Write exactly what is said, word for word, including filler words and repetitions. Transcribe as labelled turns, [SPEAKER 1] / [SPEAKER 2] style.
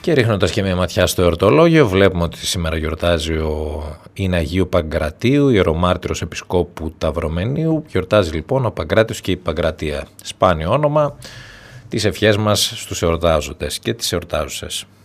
[SPEAKER 1] Και ρίχνοντας και μια ματιά στο εορτολόγιο, βλέπουμε ότι σήμερα γιορτάζει ο είναι Αγίου Παγκρατίου, ιερομάρτυρος επισκόπου Ταυρομενίου. Γιορτάζει λοιπόν ο Παγκράτιος και η Παγκρατία. Σπάνιο όνομα. Τις ευχές μας στους εορτάζοντες και τις εορτάζουσες.